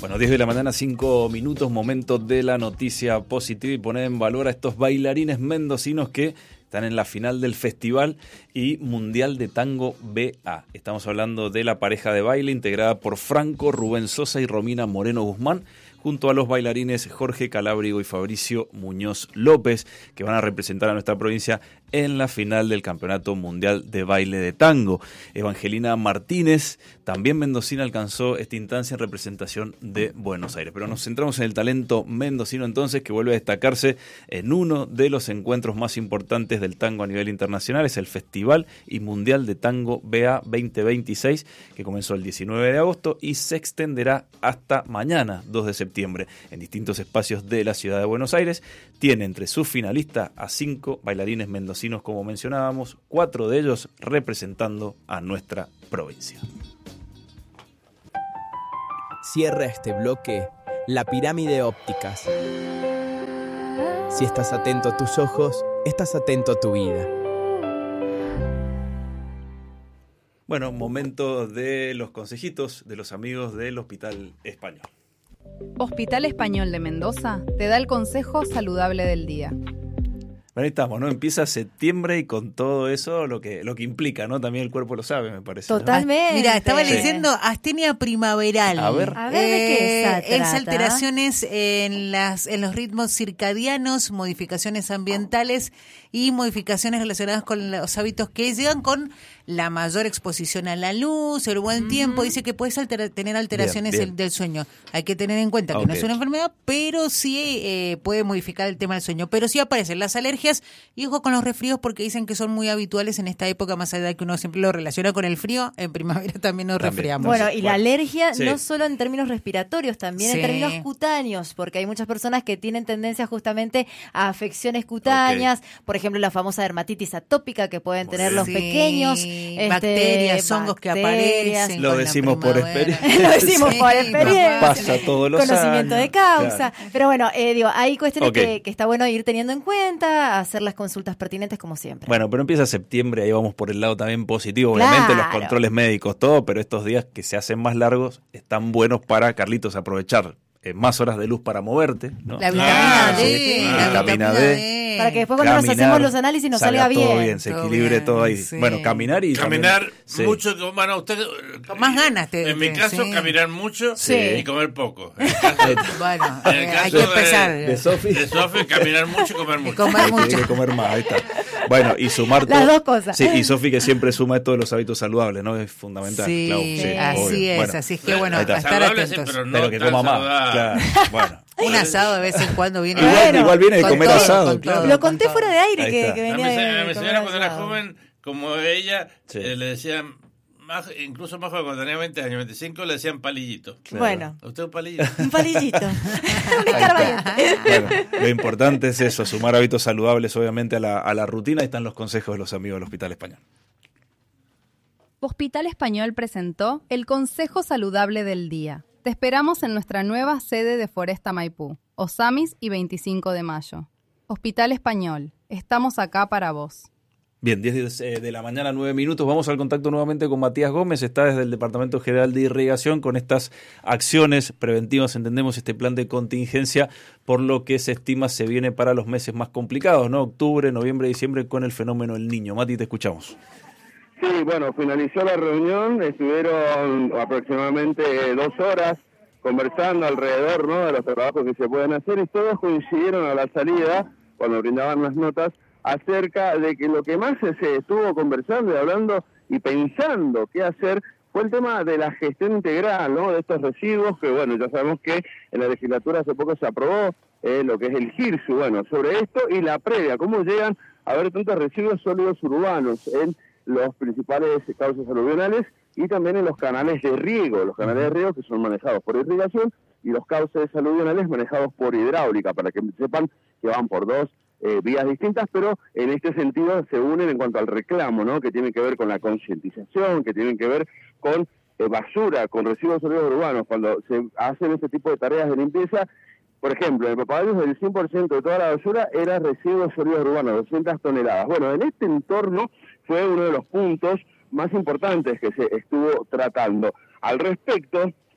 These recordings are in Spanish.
Bueno, 10 de la mañana, 5 minutos, momento de la noticia positiva y poner en valor a estos bailarines mendocinos que están en la final del Festival y Mundial de Tango BA. Estamos hablando de la pareja de baile integrada por Franco, Rubén Sosa y Romina Moreno Guzmán, junto a los bailarines Jorge Calábrigo y Fabricio Muñoz López, que van a representar a nuestra provincia en la final del Campeonato Mundial de Baile de Tango. Evangelina Martínez, también mendocina, alcanzó esta instancia en representación de Buenos Aires. Pero nos centramos en el talento mendocino entonces, que vuelve a destacarse en uno de los encuentros más importantes del tango a nivel internacional. Es el Festival y Mundial de Tango BA 2026, que comenzó el 19 de agosto y se extenderá hasta mañana, 2 de septiembre, en distintos espacios de la ciudad de Buenos Aires. Tiene entre sus finalistas a 5 bailarines mendocinos, como mencionábamos, 4 de ellos representando a nuestra provincia. Cierra este bloque la pirámide ópticas. Si estás atento a tus ojos, estás atento a tu vida. Bueno, momento de los consejitos de los amigos del Hospital Español. Hospital Español de Mendoza te da el consejo saludable del día. Bueno, ahí estamos, ¿no? Empieza septiembre y con todo eso lo que implica, ¿no? También el cuerpo lo sabe, me parece, ¿no? Totalmente. Mira, estaba leyendo astenia primaveral. A ver ¿de qué se Es trata? alteraciones en los ritmos circadianos, modificaciones ambientales y modificaciones relacionadas con los hábitos que llegan con la mayor exposición a la luz, el buen tiempo. Dice que puedes tener alteraciones Bien. del sueño. Hay que tener en cuenta que no es una enfermedad, pero sí puede modificar el tema del sueño. Pero sí aparecen las alergias y ojo con los resfríos, porque dicen que son muy habituales en esta época, más allá de que uno siempre lo relaciona con el frío. En primavera también nos resfriamos. Bueno, y la alergia Sí. no solo en términos respiratorios, también Sí. en términos cutáneos, porque hay muchas personas que tienen tendencia justamente a afecciones cutáneas, por ejemplo la famosa dermatitis atópica que pueden tener los Sí, pequeños, bacterias, hongos que aparecen. Lo con la decimos por primavera. experiencia. Lo decimos por experiencia. Pasa todos los Conocimiento años. de causa. Claro. Pero bueno, hay cuestiones Ok. que está bueno ir teniendo en cuenta, hacer las consultas pertinentes como siempre. Bueno, pero empieza septiembre, ahí vamos por el lado también positivo, obviamente los Claro. controles médicos, todo, pero estos días que se hacen más largos están buenos para, Carlitos, aprovechar más horas de luz para moverte, ¿no? La vitamina D, sí. la Vitamina D. Para que después cuando nos Caminar, hacemos los análisis nos salga todo bien. bien, se Todo equilibre bien, todo ahí. sí. Bueno, caminar y Caminar también, sí. mucho, bueno, usted Con más ganas en mi caso, sí. caminar mucho Sí. y comer poco. En el caso, Bueno, en el hay caso que empezar. de Sofi. de Sofi, caminar mucho y comer mucho. comer Hay mucho. que comer más, ahí está. Bueno, y sumar Las todo. dos cosas. Sí, y Sofi que siempre suma esto de los hábitos saludables, ¿no? Es fundamental. Sí, Clau, así obvio. es, Bueno, así es que bueno, ahí está. a estar Saludable, sí, atentos. pero no pero que tan coma más. saludable. Claro, bueno. Un asado de vez en cuando viene. Igual viene de Con comer todo, asado, con claro. todo, Lo con conté todo. fuera de aire Ahí que está. venía A mi de señora comer cuando era asado. joven, como ella, Sí. le decían, incluso más contemporáneamente, año 25, le decían palillito. Claro. Bueno, ¿A usted un palillito? un palillito. Un Ahí escarbadiente. está. Bueno, lo importante es eso, sumar hábitos saludables obviamente a la rutina. Ahí están los consejos de los amigos del Hospital Español. Hospital Español presentó el Consejo Saludable del Día. Te esperamos en nuestra nueva sede de Foresta Maipú, Osamis y 25 de mayo. Hospital Español, estamos acá para vos. Bien, 10 de la mañana, 9 minutos. Vamos al contacto nuevamente con Matías Gómez. Está desde el Departamento General de Irrigación con estas acciones preventivas. Entendemos este plan de contingencia, por lo que se estima se viene para los meses más complicados, ¿no? Octubre, noviembre, diciembre, con el fenómeno El Niño. Mati, te escuchamos. Sí, bueno, finalizó la reunión, estuvieron aproximadamente 2 horas conversando alrededor, ¿no?, de los trabajos que se pueden hacer, y todos coincidieron a la salida, cuando brindaban las notas, acerca de que lo que más se estuvo conversando y hablando y pensando qué hacer fue el tema de la gestión integral, ¿no?, de estos residuos, que bueno, ya sabemos que en la legislatura hace poco se aprobó lo que es el GIRSU, bueno, sobre esto y la previa, cómo llegan a haber tantos residuos sólidos urbanos en los principales cauces aluvionales y también en los canales de riego, que son manejados por irrigación, y los cauces aluvionales manejados por hidráulica, para que sepan que van por dos vías distintas, pero en este sentido se unen en cuanto al reclamo, ¿no?, que tiene que ver con la concientización, que tienen que ver con basura, con residuos sólidos urbanos. Cuando se hacen este tipo de tareas de limpieza, por ejemplo, en Papagayos el 100% de toda la basura era residuos sólidos urbanos, 200 toneladas. Bueno, en este entorno fue uno de los puntos más importantes que se estuvo tratando. Al respecto,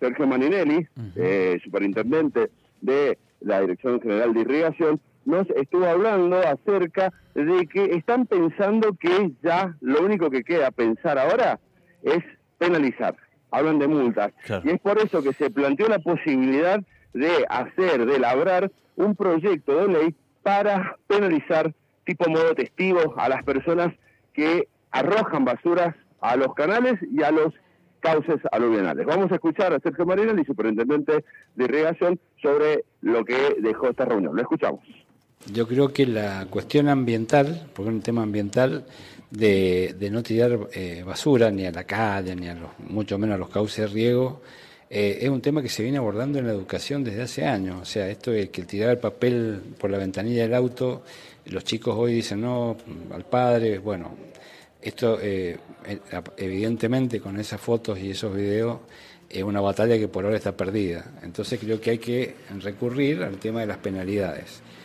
Sergio Maninelli, superintendente de la Dirección General de Irrigación, nos estuvo hablando acerca de que están pensando que ya lo único que queda pensar ahora es penalizar. Hablan de multas. Claro. Y es por eso que se planteó la posibilidad de labrar un proyecto de ley para penalizar tipo modo testigo a las personas que arrojan basuras a los canales y a los cauces aluviales. Vamos a escuchar a Sergio Marinelli, superintendente de irrigación, sobre lo que dejó esta reunión. Lo escuchamos. Yo creo que la cuestión ambiental, porque es un tema ambiental, de no tirar basura ni a la calle, ni mucho menos a los cauces de riego, es un tema que se viene abordando en la educación desde hace años. O sea, esto de que tirar el papel por la ventanilla del auto, los chicos hoy dicen no al padre. Bueno, esto evidentemente con esas fotos y esos videos es una batalla que por ahora está perdida. Entonces creo que hay que recurrir al tema de las penalidades.